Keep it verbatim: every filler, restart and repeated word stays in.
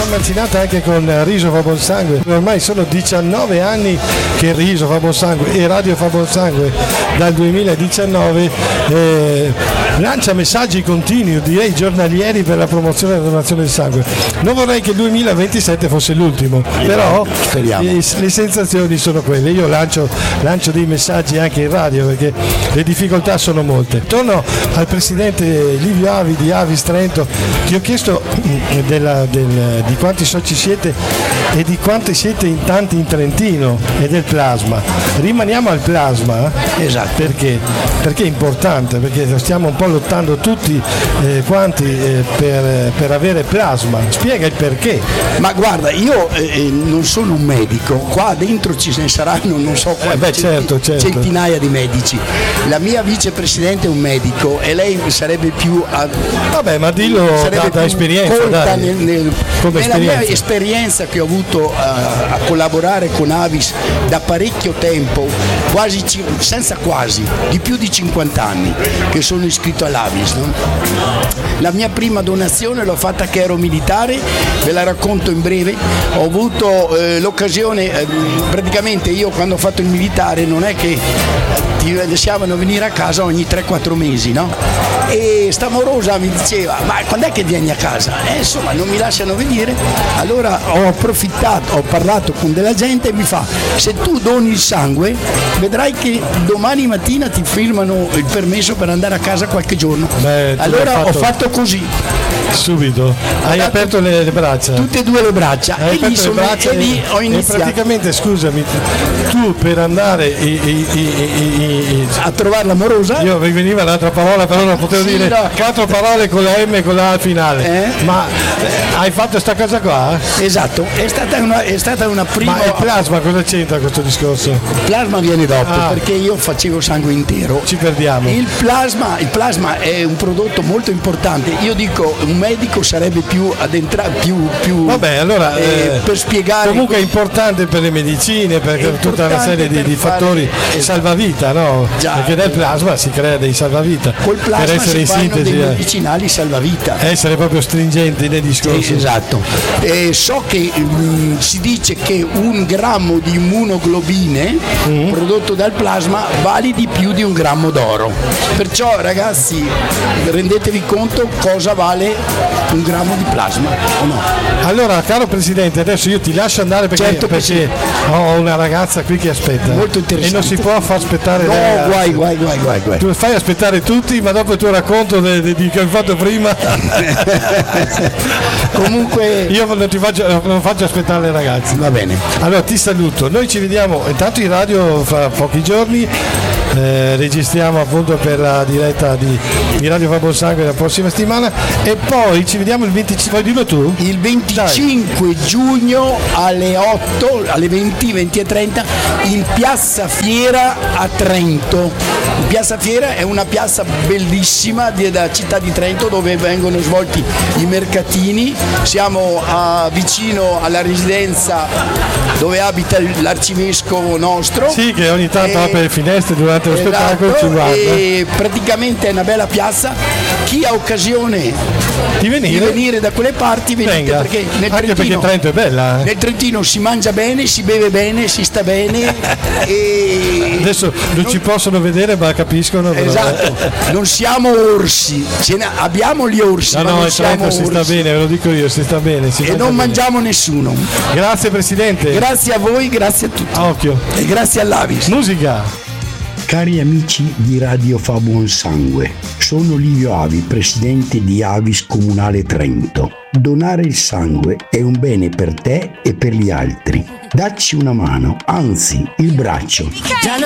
sono macinato anche con Riso fa buon sangue. Ormai sono diciannove anni che Riso fa buon sangue e Radio fa buon sangue dal duemiladiciannove eh, lancia messaggi continui, direi giornalieri, per la promozione della donazione del sangue. Non vorrei che il duemilaventisette fosse l'ultimo, però eh, le sensazioni sono quelle. Io lancio, lancio dei messaggi anche in radio perché le difficoltà sono molte. Torno al presidente Livio Avi di Avis Trento. Ti ho chiesto della, del, di quanti soci siete e di quanti siete in tanti in Trentino e del plasma. Rimaniamo al plasma. Esatto. Perché? Perché è importante, perché stiamo un po' lottando tutti eh, quanti eh, per, per avere plasma. Spiega il perché. Ma guarda, io eh, non sono un medico, qua dentro ci ne saranno non so quanti, eh beh, certo, certo. centinaia di medici. La mia vicepresidente è un medico e lei sarebbe più a, vabbè, ma dillo da, da esperienza, dai. Nel, nel, Come nella esperienza. mia esperienza che ho avuto a, a collaborare con Avis da parecchio tempo, quasi senza quasi, di più di cinquanta anni che sono iscritto all'Avis, no? La mia prima donazione l'ho fatta che ero militare, ve la racconto in breve. Ho avuto eh, l'occasione, eh, praticamente io quando ho fatto il militare non è che ti lasciavano venire a casa ogni tre quattro mesi, no? E sta morosa mi diceva, ma quando è che vieni a casa? Eh, insomma, non mi lasciano venire. Allora ho approfittato, ho parlato con della gente e mi fa, se tu doni il sangue vedrai che domani mattina ti firmano il permesso per andare a casa qualche giorno. Beh, allora fatto... ho fatto così. Subito hai dato aperto le, le braccia, tutte e due le braccia, hai e lì, sono, braccia e lì ho iniziato. E praticamente, scusami, tu per andare i, i, i, i, a trovare l'amorosa, io mi veniva l'altra parola però non potevo sì, dire no. quattro parole con la M e con la A finale, eh? ma eh, hai fatto sta cosa qua? Esatto, è stata una, è stata una prima. Ma il plasma cosa c'entra questo discorso? Il plasma viene dopo, ah. perché io facevo sangue intero. Ci perdiamo. Il plasma, il plasma è un prodotto molto importante. Io dico un medico sarebbe più addentrato, più, più vabbè, allora eh, eh, per spiegare. Comunque è importante per le medicine, per tutta una serie di, di fattori fare... salvavita, no? Già, perché dal plasma si crea dei salvavita. Col plasma per essere si in fanno sintesi, dei eh. medicinali salvavita. Essere proprio stringenti nei discorsi. Sì, esatto. Eh, so che mh, si dice che un grammo di immunoglobine mm. prodotto dal plasma vale di più di un grammo d'oro. Perciò ragazzi rendetevi conto cosa vale un grammo di plasma o no? Allora caro Presidente, adesso io ti lascio andare perché, certo perché sì. ho una ragazza qui che aspetta. Molto interessante. E non si può far aspettare. No, guai, guai, guai, guai, guai. Tu fai aspettare tutti, ma dopo il tuo racconto di che hai fatto prima. Comunque io non ti faccio, non faccio aspettare le ragazze. Va bene. Allora ti saluto. Noi ci vediamo intanto in radio fra pochi giorni. Eh, registriamo appunto per la diretta di, di Radio Fa Buon Sangue la prossima settimana e poi ci vediamo il venticinque, dillo tu? Il venticinque Dai. giugno alle otto, alle venti, venti e trenta in Piazza Fiera a Trento. Piazza Fiera è una piazza bellissima della città di Trento dove vengono svolti i mercatini. Siamo a, vicino alla residenza dove abita l'arcivescovo nostro. Sì, che ogni tanto e, apre le finestre durante lo esatto, spettacolo ci guarda. E praticamente è una bella piazza. Chi ha occasione di venire, di venire da quelle parti venite. Venga. Perché nel anche Trentino, perché Trento è bella. Eh? Nel Trentino si mangia bene, si beve bene, si sta bene. E adesso non, non ci possono vedere ma capiscono. Però. Esatto, non siamo orsi, ce ne abbiamo gli orsi. No, ma no, non in siamo Trento si orsi. sta bene, ve lo dico io, si sta bene. Si e non bene. mangiamo nessuno. Grazie Presidente. Grazie a voi, grazie a tutti. A occhio. E grazie all'Avis. Musica. Cari amici di Radio Fa Buon Sangue, sono Livio Avi, presidente di Avis Comunale Trento. Donare il sangue è un bene per te e per gli altri. Dacci una mano, anzi il braccio.